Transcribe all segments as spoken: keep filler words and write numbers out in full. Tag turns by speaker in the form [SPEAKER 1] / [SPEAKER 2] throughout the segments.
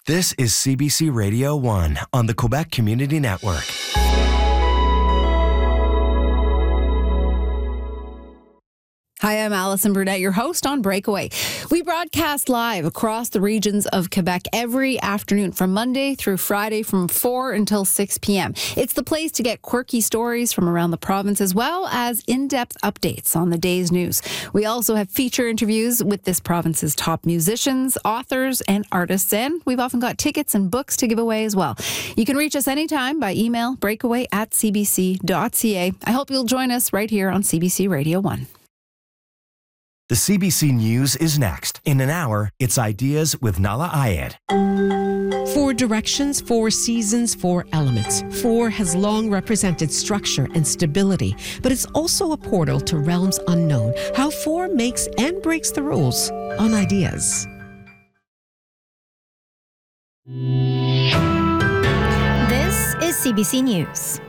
[SPEAKER 1] This is C B C Radio one on the Quebec Community Network.
[SPEAKER 2] Hi, I'm Alison Brunette, your host on Breakaway. We broadcast live across the regions of Quebec every afternoon from Monday through Friday from four until six p.m. It's the place to get quirky stories from around the province as well as in-depth updates on the day's news. We also have feature interviews with this province's top musicians, authors, and artists, and we've often got tickets and books to give away as well. You can reach us anytime by email, breakaway at c b c dot c a. I hope you'll join us right here on C B C Radio one.
[SPEAKER 1] The C B C News is next. In an hour, it's Ideas with Nala Ayed.
[SPEAKER 3] Four directions, four seasons, four elements. Four has long represented structure and stability, but it's also a portal to realms unknown. How four makes and breaks the rules on Ideas.
[SPEAKER 4] This is C B C News.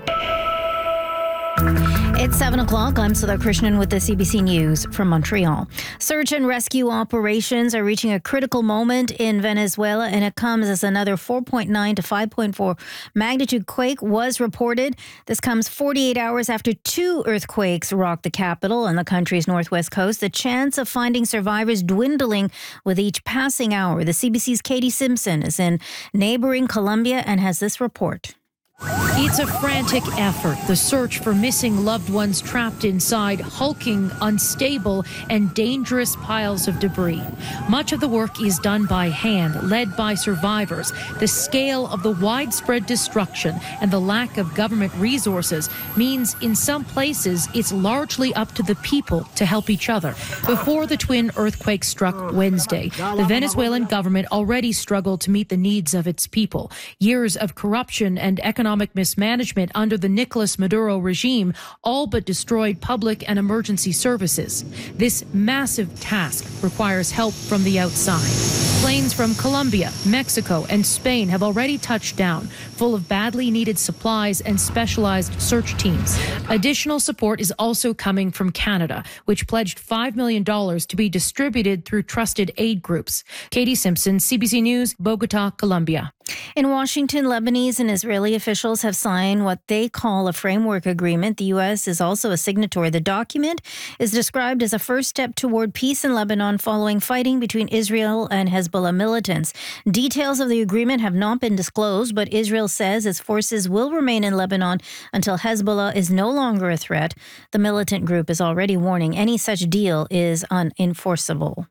[SPEAKER 4] It's seven o'clock. I'm Sudha Krishnan with the C B C News from Montreal. Search and rescue operations are reaching a critical moment in Venezuela, and it comes as another four point nine to five point four magnitude quake was reported. This comes forty-eight hours after two earthquakes rocked the capital and the country's northwest coast. The chance of finding survivors dwindling with each passing hour. The C B C's Katie Simpson is in neighboring Colombia and has this report.
[SPEAKER 5] It's a frantic effort, the search for missing loved ones trapped inside hulking, unstable, and dangerous piles of debris. Much of the work is done by hand, led by survivors. The scale of the widespread destruction and the lack of government resources means in some places it's largely up to the people to help each other. Before the twin earthquakes struck Wednesday, the Venezuelan government already struggled to meet the needs of its people. Years of corruption and economic Economic mismanagement under the Nicolas Maduro regime all but destroyed public and emergency services. This massive task requires help from the outside. Planes from Colombia, Mexico, and Spain have already touched down, full of badly needed supplies and specialized search teams. Additional support is also coming from Canada, which pledged five million dollars to be distributed through trusted aid groups. Katie Simpson, C B C News, Bogota, Colombia.
[SPEAKER 4] In Washington, Lebanese and Israeli officials have signed what they call a framework agreement. The U S is also a signatory. The document is described as a first step toward peace in Lebanon following fighting between Israel and Hezbollah militants. Details of the agreement have not been disclosed, but Israel says its forces will remain in Lebanon until Hezbollah is no longer a threat. The militant group is already warning any such deal is unenforceable.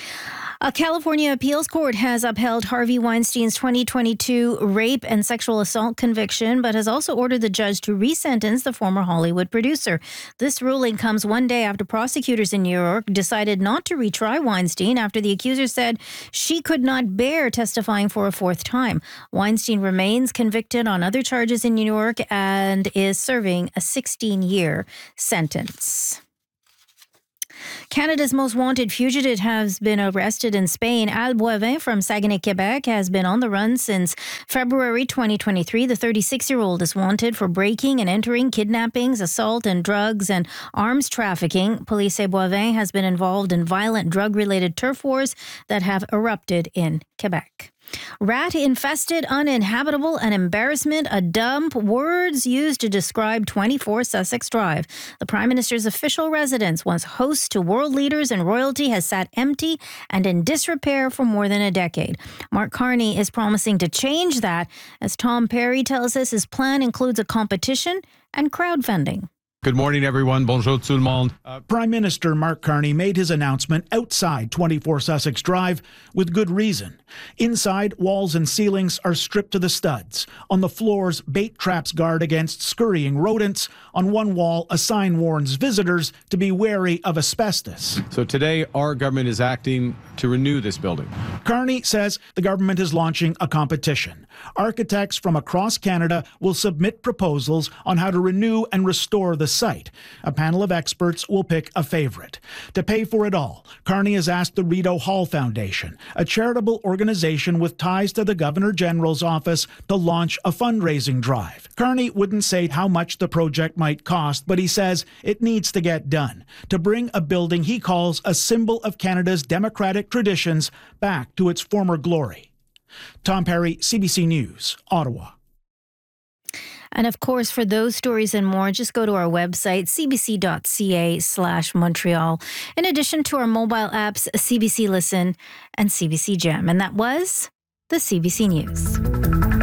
[SPEAKER 4] A California appeals court has upheld Harvey Weinstein's twenty twenty-two rape and sexual assault conviction, but has also ordered the judge to resentence the former Hollywood producer. This ruling comes one day after prosecutors in New York decided not to retry Weinstein after the accuser said she could not bear testifying for a fourth time. Weinstein remains convicted on other charges in New York and is serving a sixteen-year sentence. Canada's most wanted fugitive has been arrested in Spain. Al Boivin from Saguenay, Quebec, has been on the run since February twenty twenty-three. The thirty-six-year-old is wanted for breaking and entering, kidnappings, assault, and drugs and arms trafficking. Police say Boivin has been involved in violent drug-related turf wars that have erupted in Quebec. Rat-infested, uninhabitable, and embarrassment, a dump, words used to describe twenty-four Sussex Drive. The Prime Minister's official residence, once host to world leaders and royalty, has sat empty and in disrepair for more than a decade. Mark Carney is promising to change that. As Tom Perry tells us, his plan includes a competition and crowdfunding.
[SPEAKER 6] Good morning, everyone. Bonjour tout le monde.
[SPEAKER 7] Uh, Prime Minister Mark Carney made his announcement outside twenty-four Sussex Drive with good reason. Inside, walls and ceilings are stripped to the studs. On the floors, bait traps guard against scurrying rodents. On one wall, a sign warns visitors to be wary of asbestos.
[SPEAKER 6] So today, our government is acting to renew this building.
[SPEAKER 7] Carney says the government is launching a competition. Architects from across Canada will submit proposals on how to renew and restore the site. A panel of experts will pick a favorite. To pay for it all, Carney has asked the Rideau Hall Foundation, a charitable organization with ties to the Governor General's office, to launch a fundraising drive. Carney wouldn't say how much the project might cost, but he says it needs to get done to bring a building he calls a symbol of Canada's democratic traditions back to its former glory. Tom Perry, C B C News, Ottawa.
[SPEAKER 4] And of course, for those stories and more, just go to our website, cbc.ca slash Montreal. In addition to our mobile apps, C B C Listen and C B C Gem. And that was the C B C News.